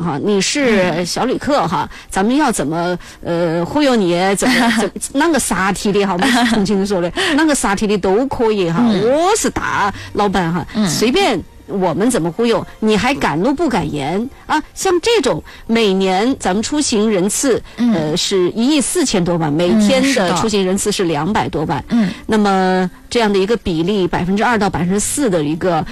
哈，你是小旅客哈，咱们要怎么忽悠你，怎么那个啥题的哈，我们重庆说的，那个啥题的都可以哈。我是大老板哈，随便。我们怎么忽悠？你还敢怒不敢言啊？像这种每年咱们出行人次，是1.4亿多万，每天的出行人次是200多万。那么这样的一个比例2%到4%的一个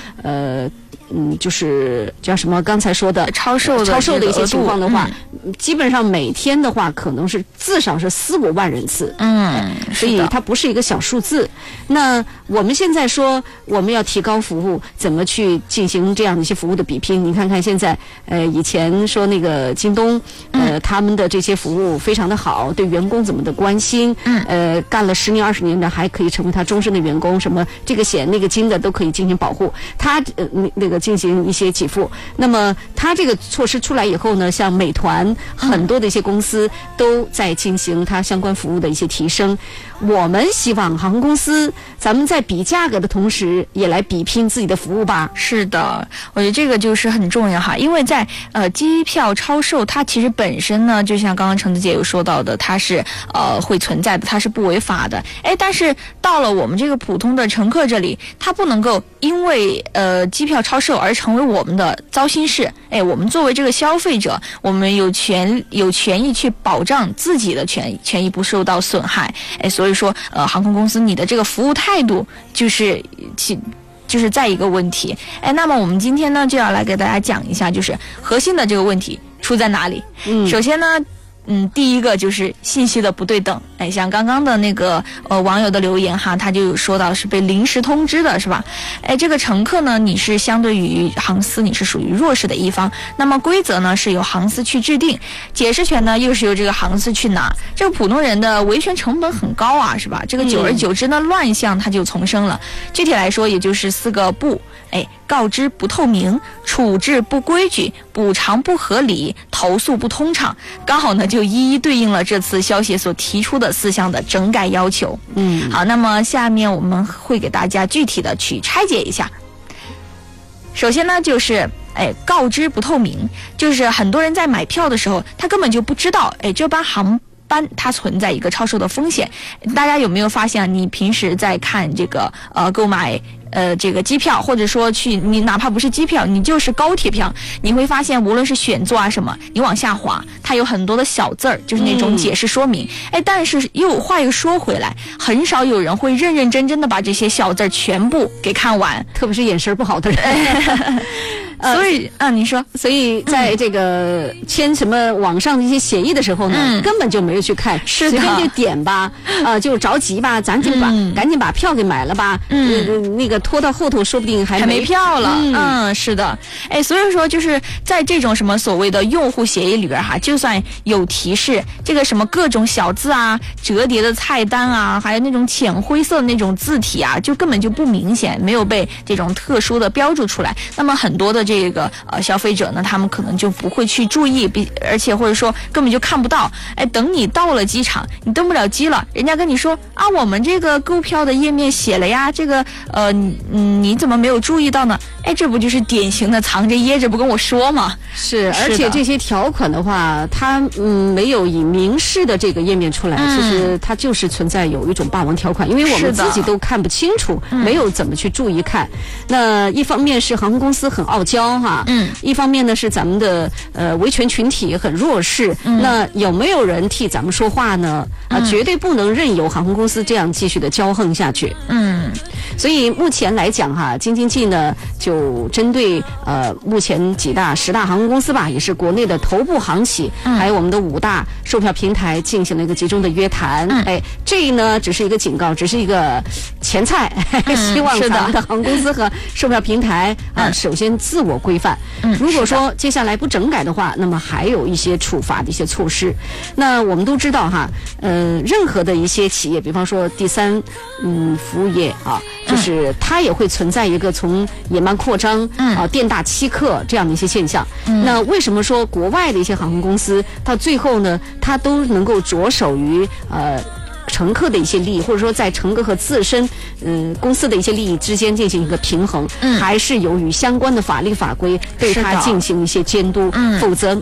就是叫什么？刚才说的超售的一些情况的话，基本上每天的话，可能是至少是4-5万人次。所以它不是一个小数字。那我们现在说我们要提高服务，怎么去进行这样的一些服务的比拼？你看看现在，以前说那个京东，他们的这些服务非常的好，对员工怎么的关心，干了10年20年的还可以成为他终身的员工，什么这个险那个金的都可以进行保护，他那个进行一些给付。那么他这个措施出来以后呢，像美团很多的一些公司都在进行它相关服务的一些提升。我们希望航空公司咱们在比价格的同时也来比拼自己的服务吧。 是的，我觉得这个就是很重要哈，因为在机票超售它其实本身呢，就像刚刚橙子姐有说到的，它是会存在的，它是不违法的。但是到了我们这个普通的乘客这里，它不能够因为机票超售而成为我们的糟心事。我们作为这个消费者，我们有权益去保障自己的权益不受到损害。所以说航空公司你的这个服务态度就是在一个问题。那么我们今天呢就要来给大家讲一下，就是核心的这个问题出在哪里。首先呢第一个就是信息的不对等。像刚刚的那个网友的留言哈，他就有说到是被临时通知的，是吧？这个乘客呢，你是相对于航司你是属于弱势的一方，那么规则呢是由航司去制定，解释权呢又是由这个航司去拿，这个普通人的维权成本很高啊，是吧？这个久而久之呢，乱象它就丛生了。具体来说，也就是4个不。告知不透明，处置不规矩，补偿不合理，投诉不通畅，刚好呢就一一对应了这次消协所提出的4项的整改要求。好，那么下面我们会给大家具体的去拆解一下。首先呢就是告知不透明，就是很多人在买票的时候他根本就不知道这班航班它存在一个超售的风险。大家有没有发现，你平时在看这个购买这个机票，或者说你哪怕不是机票，你就是高铁票，你会发现无论是选座啊什么，你往下滑，它有很多的小字儿，就是那种解释说明。但是话又说回来，很少有人会认认真真的把这些小字儿全部给看完， 特别是眼神不好的人。 所以你说， 所以在这个签什么网上的一些协议的时候呢，根本就没有去看，随便就点吧，就着急吧，赶紧把票给买了吧，那个拖到后头说不定还没票了。是的。所以说就是在这种什么所谓的用户协议里边哈，就算有提示，这个什么各种小字啊、折叠的菜单啊，还有那种浅灰色的那种字体啊，就根本就不明显，没有被这种特殊的标注出来。那么很多的这个消费者呢，他们可能就不会去注意，而且或者说根本就看不到。等你到了机场，你登不了机了，人家跟你说啊，我们这个购票的页面写了呀，这个你怎么没有注意到呢？这不就是典型的藏着掖着不跟我说吗？ 是，而且这些条款的话，它没有以明示的这个页面出来，其实它就是存在有一种霸王条款，因为我们自己都看不清楚，没有怎么去注意看。那一方面是航空公司很傲娇哈，一方面呢是咱们的维权群体很弱势，那有没有人替咱们说话呢？绝对不能任由航空公司这样继续的骄横下去。所以目前来讲哈，京津冀呢就针对目前10大航空公司吧，也是国内的头部航企，还有我们的5大售票平台进行了一个集中的约谈。这呢只是一个警告，只是一个前菜，希望咱们的航空公司和售票平台首先自我规范。如果说接下来不整改的话，那么还有一些处罚的一些措施。那我们都知道哈，任何的一些企业，比方说第三服务业啊，就是它也会存在一个从野蛮扩张店大欺客这样的一些现象。那为什么说国外的一些航空公司到最后呢，它都能够着手于乘客的一些利益，或者说在乘客和自身公司的一些利益之间进行一个平衡，还是由于相关的法律法规对它进行一些监督，否则